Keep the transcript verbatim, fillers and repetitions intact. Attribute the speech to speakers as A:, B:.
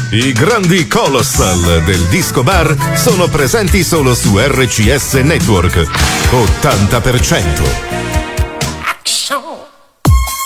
A: I grandi Colossal del Disco Bar sono presenti solo su R C S Network. ottanta per cento.